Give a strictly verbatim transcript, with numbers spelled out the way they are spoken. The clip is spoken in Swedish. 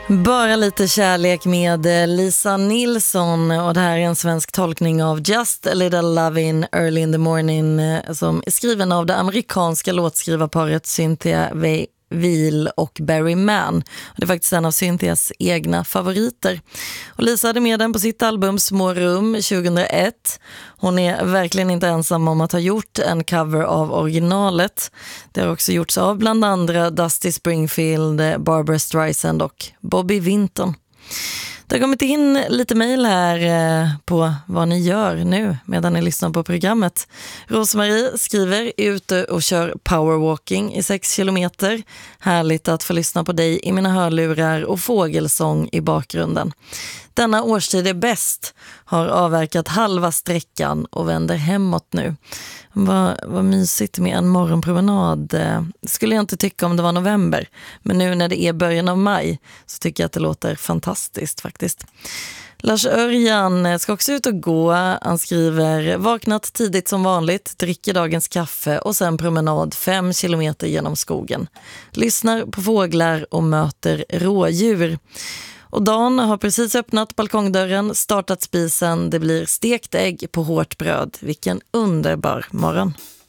Bara lite kärlek med Lisa Nilsson, och det här är en svensk tolkning av Just a Little Lovin' Early in the Morning som är skriven av det amerikanska låtskrivarparet Cynthia Weil och Barry Mann. Det är faktiskt en av Cynthias egna favoriter. Och Lisa hade med den på sitt album Små rum tjugohundraett. Hon är verkligen inte ensam om att ha gjort en cover av originalet. Det har också gjorts av bland andra Dusty Springfield, Barbra Streisand och Bobby Vinton. Det har kommit in lite mejl här på vad ni gör nu medan ni lyssnar på programmet. Rosmarie skriver: ute och kör powerwalking i sex kilometer. Härligt att få lyssna på dig i mina hörlurar och fågelsång i bakgrunden. Denna årstid är bäst. Har avverkat halva sträckan och vänder hemåt nu. Vad, vad mysigt med en morgonpromenad. Det skulle jag inte tycka om det var november. Men nu när det är början av maj så tycker jag att det låter fantastiskt faktiskt. Lars Örjan ska också ut och gå. Han skriver: vaknat tidigt som vanligt, dricker dagens kaffe och sen promenad fem kilometer genom skogen. Lyssnar på fåglar och möter rådjur. Och Dan har precis öppnat balkongdörren, startat spisen. Det blir stekt ägg på hårt bröd. Vilken underbar morgon.